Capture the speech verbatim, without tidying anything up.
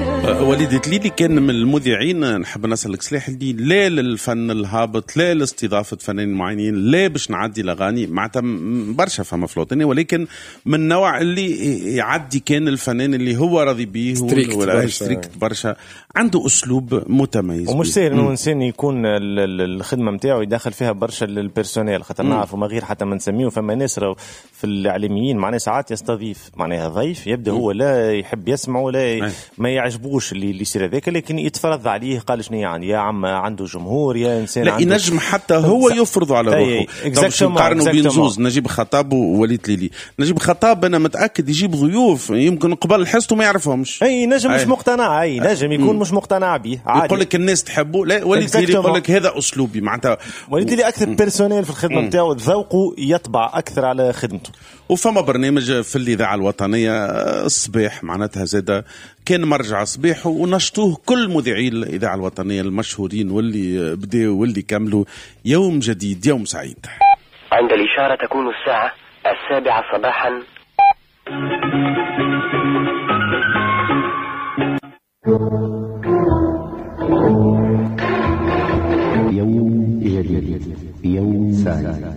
وليد تليلي كان من المذيعين، نحب نسألك سلاح اللي لا للفن الهابط، لا لاستضافة فنانين معينين، لا باش نعدي الأغاني معناتها برشا فما فلوطني، ولكن من نوع اللي يعدي كان الفنان اللي هو راضي بيه ستريكت برشا. ستريكت برشا، عنده أسلوب متميز ومش سهل إنه إنسان يكون الخدمة متاعه يدخل فيها برشا للبيرسونيل، خاطر نعرفوا ما غير حتى ما نسميه فما ناس في الإعلاميين معناها ساعات يستضيف معناها ضيف يبدأ هو لا يحب يسمع ولا ما يعجبوش اللي اللي يصير هذاك، لكن يتفرض عليه قال شنو يعني يا عم عنده جمهور يا إنسان لا عنده ينجم حتى هو يفرض على روحه. باش نقارنوا بين زوز نجيب خطاب ووليد ليلي، نجيب خطاب أنا متأكد يجيب ضيوف يمكن قبل حسته ما يعرفهمش، أي نجم مش مقتنع، أي نجم يكون مش مقتنع به عادي، يقول لك الناس تحبه. لا وليد ليلي يقول لك هذا أسلوبي معناتها وليد ليلي أكثر بيرسونيل في الخدمة نتاعو، ذوقه يطبع أكثر على خدمته. وفما برنامج في الإذاعة الوطنية الصباح معناتها زادة كان مرجع صباح ونشطوه كل مذيعي الإذاعة الوطنية المشهورين واللي بدأوا واللي كملوا. يوم جديد يوم سعيد. عند الإشارة تكون الساعة السابعة صباحا. يوم جديد يوم سعيد.